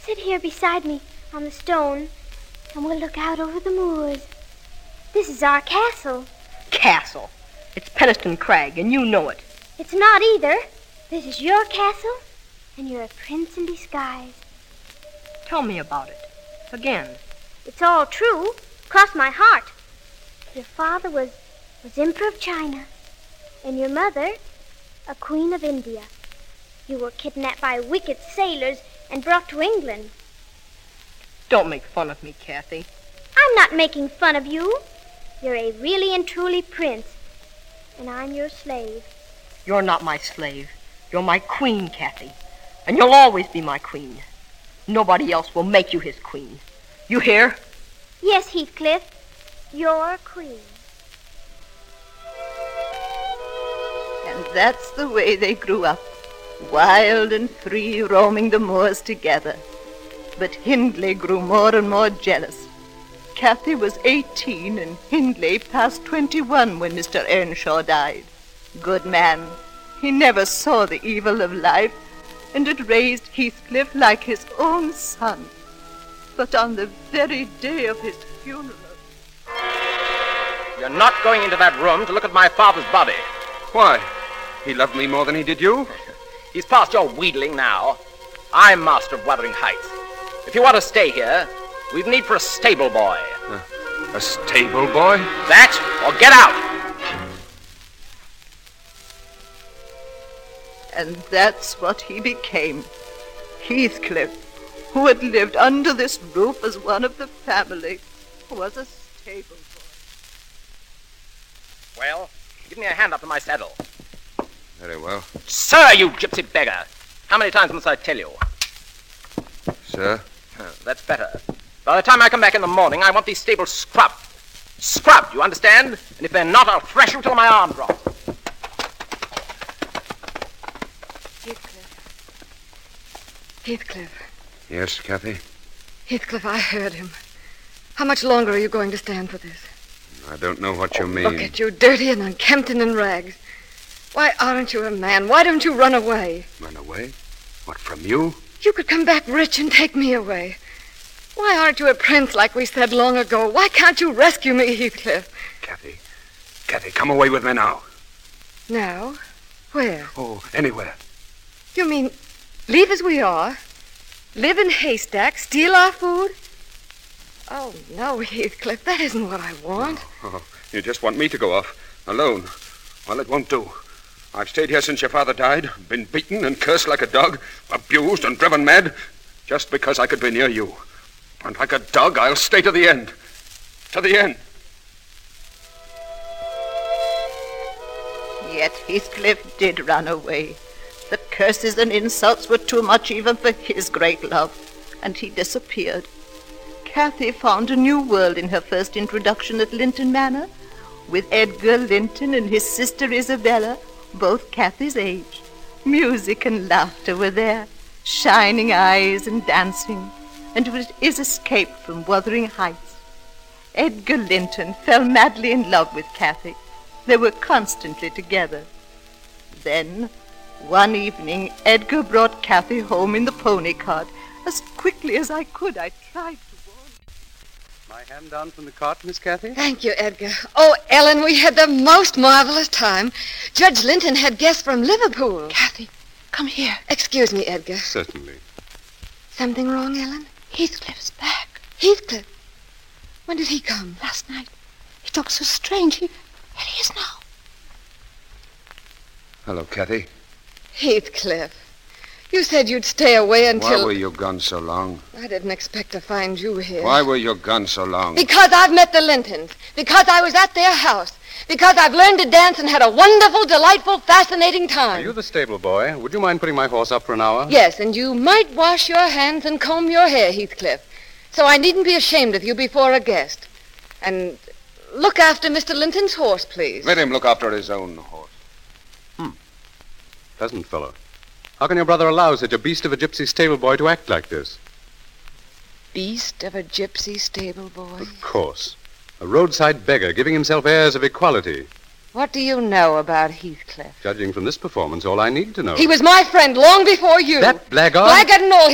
Sit here beside me on the stone, and we'll look out over the moors. This is our castle. Castle? It's Penistone Crag, and you know it. It's not either. This is your castle, and you're a prince in disguise. Tell me about it. Again. It's all true. Cross my heart. Your father was Emperor of China, and your mother, a Queen of India. You were kidnapped by wicked sailors and brought to England. Don't make fun of me, Kathy. I'm not making fun of you. You're a really and truly prince, and I'm your slave. You're not my slave. You're my queen, Kathy. And you'll always be my queen. Nobody else will make you his queen. You hear? Yes, Heathcliff. You're queen. And that's the way they grew up, wild and free, roaming the moors together. But Hindley grew more and more jealous. Kathy was 18 and Hindley past 21 when Mr. Earnshaw died. Good man. He never saw the evil of life, and had raised Heathcliff like his own son. But on the very day of his funeral... You're not going into that room to look at my father's body. Why? He loved me more than he did you? He's past your wheedling now. I'm master of Wuthering Heights. If you want to stay here, we've need for a stable boy. A stable boy? That, or get out! And that's what he became. Heathcliff, who had lived under this roof as one of the family, was a stable boy. Well, give me a hand up to my saddle. Very well. Sir, you gypsy beggar! How many times must I tell you? Sir? Oh, that's better. By the time I come back in the morning, I want these stables scrubbed. Scrubbed, you understand? And if they're not, I'll thrash you till my arm drops. Heathcliff. Yes, Kathy? Heathcliff, I heard him. How much longer are you going to stand for this? I don't know what you mean. Look at you, dirty and unkempt and in rags. Why aren't you a man? Why don't you run away? Run away? What, from you? You could come back rich and take me away. Why aren't you a prince like we said long ago? Why can't you rescue me, Heathcliff? Kathy, come away with me now. Now? Where? Oh, anywhere. You mean leave as we are? Live in haystacks? Steal our food? Oh, no, Heathcliff, that isn't what I want. Oh, you just want me to go off, alone. Well, it won't do. I've stayed here since your father died, been beaten and cursed like a dog, abused and driven mad, just because I could be near you. And like a dog, I'll stay to the end. To the end. Yet Heathcliff did run away. The curses and insults were too much even for his great love, and he disappeared. Kathy found a new world in her first introduction at Linton Manor, with Edgar Linton and his sister Isabella, both Kathy's age. Music and laughter were there, shining eyes and dancing, and it was his escape from Wuthering Heights. Edgar Linton fell madly in love with Kathy. They were constantly together. Then, one evening, Edgar brought Kathy home in the pony cart. As quickly as I could, I tried to warn her. My hand down from the cart, Miss Kathy? Thank you, Edgar. Oh, Ellen, we had the most marvelous time. Judge Linton had guests from Liverpool. Kathy, come here. Excuse me, Edgar. Certainly. Something wrong, Ellen? Heathcliff's back. Heathcliff? When did he come? Last night. He talked so strange. Here he is now. Hello, Kathy. Heathcliff. You said you'd stay away until... Why were you gone so long? I didn't expect to find you here. Why were you gone so long? Because I've met the Lintons. Because I was at their house. Because I've learned to dance and had a wonderful, delightful, fascinating time. Are you the stable boy? Would you mind putting my horse up for an hour? Yes, and you might wash your hands and comb your hair, Heathcliff. So I needn't be ashamed of you before a guest. And look after Mr. Linton's horse, please. Let him look after his own horse. Pleasant fellow. How can your brother allow such a beast of a gypsy stable boy to act like this? Beast of a gypsy stable boy? Of course. A roadside beggar giving himself airs of equality. What do you know about Heathcliff? Judging from this performance, all I need to know... He was my friend long before you. That blackguard? Blackguard and all.